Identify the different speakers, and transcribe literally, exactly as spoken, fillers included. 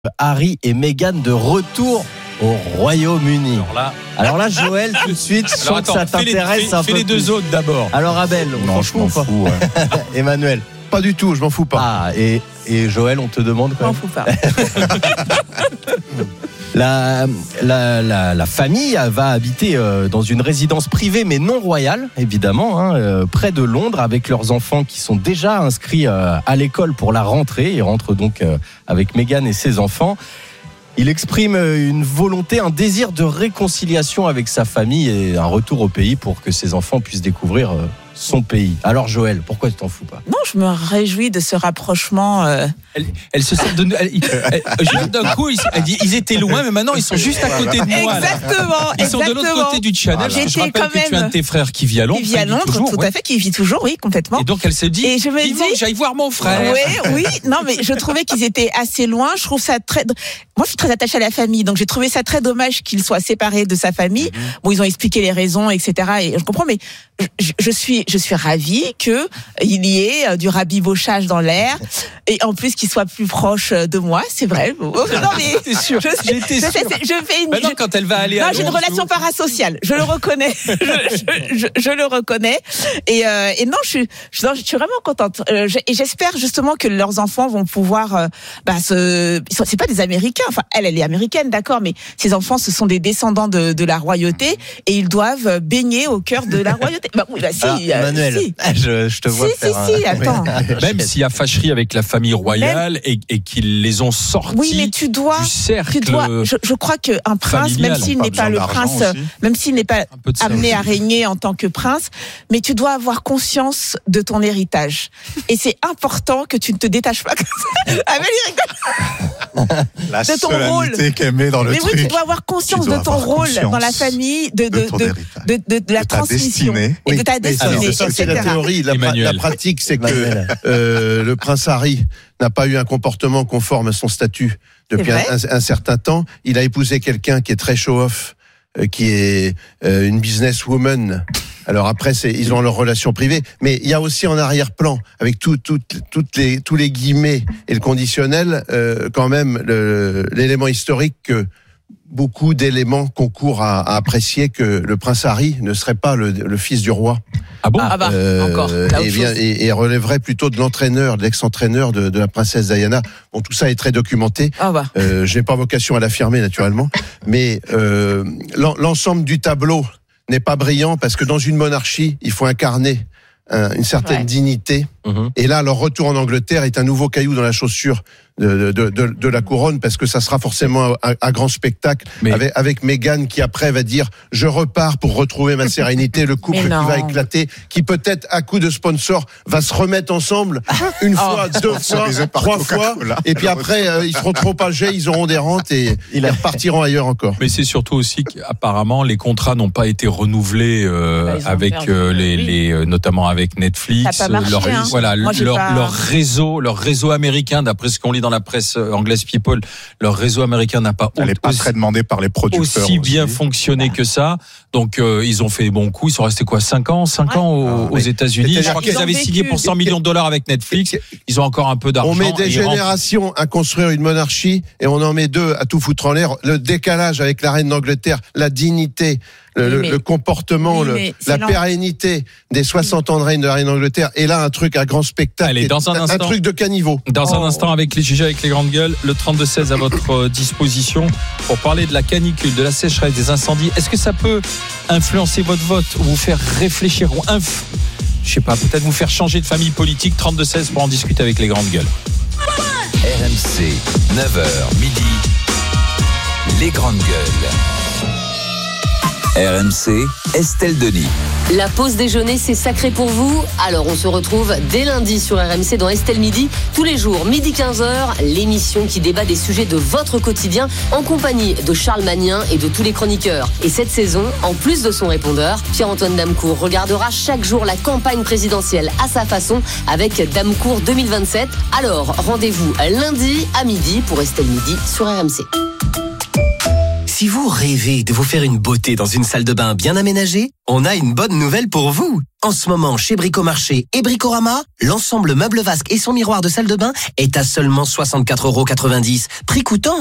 Speaker 1: Harry et Meghan de retour au Royaume-Uni.
Speaker 2: Alors là,
Speaker 1: Alors là Joël, tout de suite, je sens que ça t'intéresse
Speaker 2: fais,
Speaker 1: un
Speaker 2: fais
Speaker 1: peu
Speaker 2: les deux
Speaker 1: plus.
Speaker 2: autres d'abord.
Speaker 1: Alors Abel, on
Speaker 3: Non,
Speaker 1: s'en
Speaker 3: je
Speaker 1: fout
Speaker 3: m'en
Speaker 1: ou pas
Speaker 3: fous. Ouais.
Speaker 1: Emmanuel.
Speaker 3: Pas du tout, je m'en fous pas.
Speaker 1: Ah, et, et Joël, on te demande
Speaker 4: Je m'en
Speaker 1: quand
Speaker 4: fous pas.
Speaker 1: La, la, la, la famille va habiter euh, dans une résidence privée mais non royale, évidemment, hein, euh, près de Londres, avec leurs enfants qui sont déjà inscrits euh, à l'école pour la rentrée. Ils rentrent donc euh, avec Meghan et ses enfants. Il exprime une volonté, un désir de réconciliation avec sa famille et un retour au pays pour que ses enfants puissent découvrir euh, son pays. Alors Joël, pourquoi tu t'en fous pas ?
Speaker 4: Non, je me réjouis de ce rapprochement. Euh...
Speaker 2: Elle, elle se sert de nous. Elle, elle, elle, juste d'un coup, ils, elle dit, ils étaient loin, mais maintenant ils sont juste à côté de moi. Là.
Speaker 4: Exactement.
Speaker 2: Ils sont
Speaker 4: exactement.
Speaker 2: de l'autre côté du channel.
Speaker 4: Voilà.
Speaker 2: Je rappelle que tu as un de tes frères qui vit à Londres.
Speaker 4: Qui vit à Londres,
Speaker 2: toujours,
Speaker 4: tout
Speaker 2: ouais.
Speaker 4: à fait, qui vit toujours, oui, complètement.
Speaker 2: Et donc elle se dit,
Speaker 4: Et je me
Speaker 2: il
Speaker 4: dis-
Speaker 2: faut que j'aille voir mon frère.
Speaker 4: Oui, oui, non, mais je trouvais qu'ils étaient assez loin. Je trouve ça très. Moi, je suis très attachée à la famille, donc j'ai trouvé ça très dommage qu'ils soient séparés de sa famille. Mm-hmm. Bon, ils ont expliqué les raisons, et cetera. Et je comprends, mais je, je suis, je suis ravie que il y ait du rabibochage dans l'air, et en plus qu'ils soient plus proches de moi. C'est vrai. Non, mais
Speaker 2: J'étais sûr.
Speaker 4: je,
Speaker 2: J'étais
Speaker 4: je,
Speaker 2: sûr.
Speaker 4: sais, je fais une.
Speaker 2: Maintenant,
Speaker 4: je-
Speaker 2: quand elle va aller
Speaker 4: Non,
Speaker 2: à
Speaker 4: j'ai une
Speaker 2: Londres,
Speaker 4: relation parasociale. Je le reconnais. je, je, je, je le reconnais. Et, euh, et non, je suis, je, non, je suis vraiment contente. Euh, je- et j'espère justement que leurs enfants vont pouvoir, euh, bah, se, ils sont, c'est pas des Américains. Enfin, elle, elle est américaine, d'accord, mais ces enfants, ce sont des descendants de, de la royauté et ils doivent baigner au cœur de la royauté. Bah oui, bah si.
Speaker 1: Ah,
Speaker 4: euh,
Speaker 1: Emmanuel,
Speaker 4: si.
Speaker 1: je, je te vois
Speaker 4: Si,
Speaker 1: faire
Speaker 4: si, si,
Speaker 1: un...
Speaker 4: attends.
Speaker 2: même s'il y a fâcherie avec la famille royale et, et qu'ils les ont sortis
Speaker 4: Oui, mais tu dois,
Speaker 2: du cercle.
Speaker 4: tu dois. Je, je crois qu'un prince,
Speaker 2: familial,
Speaker 4: même s'il
Speaker 3: on a
Speaker 4: n'est
Speaker 3: pas
Speaker 4: pas le
Speaker 3: besoin d'argent
Speaker 4: prince,
Speaker 3: aussi.
Speaker 4: même s'il n'est pas
Speaker 2: Un peu de ça
Speaker 4: amené
Speaker 2: aussi.
Speaker 4: à régner en tant que prince, mais tu dois avoir conscience de ton héritage. Et c'est important que tu ne te détaches pas comme ça. Amélie rigole.
Speaker 3: La
Speaker 4: de ton
Speaker 3: solennité qu'elle met dans le
Speaker 4: Mais
Speaker 3: truc.
Speaker 4: oui, tu dois avoir conscience
Speaker 3: Tu dois
Speaker 4: de ton
Speaker 3: avoir
Speaker 4: rôle
Speaker 3: conscience
Speaker 4: dans la famille, de, de,
Speaker 3: de ton
Speaker 4: de,
Speaker 3: héritage.
Speaker 4: de, de, de la
Speaker 3: De ta
Speaker 4: transmission
Speaker 3: destinée.
Speaker 4: et de ta
Speaker 5: Mais
Speaker 4: destinée,
Speaker 5: c'est ça, c'est la
Speaker 4: et cetera.
Speaker 5: théorie. La, pra-
Speaker 2: Emmanuel.
Speaker 5: la pratique, c'est que
Speaker 1: Emmanuel.
Speaker 5: euh, le prince Harry n'a pas eu un comportement conforme à son statut depuis un,
Speaker 4: vrai.
Speaker 5: un- un certain temps. Il a épousé quelqu'un qui est très show-off, euh, qui est euh, une businesswoman. Alors après, c'est, ils ont leur relation privée, mais il y a aussi en arrière-plan, avec tout, tout, toutes les, tous les guillemets et le conditionnel, euh, quand même le, l'élément historique que beaucoup d'éléments concourent à, à apprécier que le prince Harry ne serait pas le, le fils du roi.
Speaker 2: Ah bon?
Speaker 4: Ah bah,
Speaker 5: Euh,
Speaker 4: encore. Là,
Speaker 5: et,
Speaker 4: autre
Speaker 5: bien,
Speaker 4: chose.
Speaker 5: et, et relèverait plutôt de l'entraîneur, de l'ex-entraîneur de, de la princesse Diana. Bon, tout ça est très documenté.
Speaker 4: Ah bah.
Speaker 5: Euh, je n'ai pas vocation à l'affirmer naturellement, mais euh, l'en- l'ensemble du tableau n'est pas brillant parce que dans une monarchie, il faut incarner un- une certaine
Speaker 4: Ouais.
Speaker 5: dignité.
Speaker 1: Mhm.
Speaker 5: Et là, leur retour en Angleterre est un nouveau caillou dans la chaussure de, de, de, de la couronne parce que ça sera forcément un, un grand spectacle
Speaker 2: Mais-
Speaker 5: avec, avec Meghan qui après va dire je repars pour retrouver ma sérénité, le couple
Speaker 4: Mais
Speaker 5: qui
Speaker 4: non.
Speaker 5: va éclater, qui peut-être à coup de sponsor va se remettre ensemble une fois, deux fois,
Speaker 3: Sponsorisé par
Speaker 5: trois fois,
Speaker 3: Coca-Cola.
Speaker 5: et puis après euh, ils seront trop âgés, ils auront des rentes et
Speaker 1: Il
Speaker 5: ils
Speaker 1: a-
Speaker 5: repartiront ailleurs encore.
Speaker 2: Mais c'est surtout aussi qu'apparemment les contrats n'ont pas été renouvelés euh,
Speaker 4: Bah, ils ont
Speaker 2: avec
Speaker 4: perdu,
Speaker 2: euh, les,
Speaker 4: oui.
Speaker 2: les euh, notamment avec Netflix,
Speaker 4: Ça a pas marché,
Speaker 2: leur
Speaker 4: hein.
Speaker 2: voilà
Speaker 4: Moi, j'ai
Speaker 2: leur
Speaker 4: pas-
Speaker 2: leur réseau leur réseau américain d'après ce qu'on lit dans la presse euh, anglaise People, leur réseau américain n'a pas
Speaker 3: Elle n'est pas
Speaker 2: aussi,
Speaker 3: très demandée par les producteurs.
Speaker 2: aussi bien fonctionné que ça. Donc euh, ils ont fait des bons coups, ils sont restés quoi cinq ans, cinq
Speaker 4: Ouais.
Speaker 2: ans aux,
Speaker 5: Ah,
Speaker 2: aux
Speaker 5: mais
Speaker 2: États-Unis. Je
Speaker 5: c'est-à-dire
Speaker 2: crois
Speaker 5: qu'ils
Speaker 2: qu'ils
Speaker 4: ont
Speaker 2: avaient
Speaker 4: vécu-
Speaker 2: signé pour cent millions de dollars avec Netflix. Ils ont encore un peu d'argent.
Speaker 5: On met des
Speaker 2: et ils rentrent.
Speaker 5: générations à construire une monarchie et on en met deux à tout foutre en l'air. Le décalage avec la reine d'Angleterre, la dignité, le,
Speaker 4: Oui,
Speaker 5: le-
Speaker 4: mais-
Speaker 5: le comportement,
Speaker 4: oui,
Speaker 5: le-
Speaker 4: mais c'est
Speaker 5: la
Speaker 4: lent.
Speaker 5: pérennité des soixante ans de règne de la reine d'Angleterre. Et là, un truc à grand spectacle.
Speaker 2: Allez,
Speaker 5: Et
Speaker 2: dans un instant.
Speaker 5: truc de caniveau.
Speaker 2: Dans un
Speaker 4: Oh.
Speaker 2: instant, avec les G G, avec les grandes gueules, le trente-deux seize à votre euh, disposition pour parler de la canicule, de la sécheresse, des incendies. Est-ce que ça peut influencer votre vote ou vous faire réfléchir ou inf... je sais pas, peut-être vous faire changer de famille politique? Trente-deux seize pour en discuter avec les grandes gueules.
Speaker 6: R M C, neuf heures midi, les grandes gueules. R M C, Estelle Denis.
Speaker 7: La pause déjeuner, c'est sacré pour vous. Alors on se retrouve dès lundi sur R M C dans Estelle Midi. Tous les jours, midi quinze heures, l'émission qui débat des sujets de votre quotidien en compagnie de Charles Magnin et de tous les chroniqueurs. Et cette saison, en plus de son répondeur, Pierre-Antoine Damecourt regardera chaque jour la campagne présidentielle à sa façon avec Damecourt deux mille vingt-sept. Alors rendez-vous lundi à midi pour Estelle Midi sur R M C.
Speaker 8: Si vous rêvez de vous faire une beauté dans une salle de bain bien aménagée, on a une bonne nouvelle pour vous. En ce moment, chez Bricomarché et Bricorama, l'ensemble meuble vasque et son miroir de salle de bain est à seulement soixante-quatre euros quatre-vingt-dix. Prix coûtant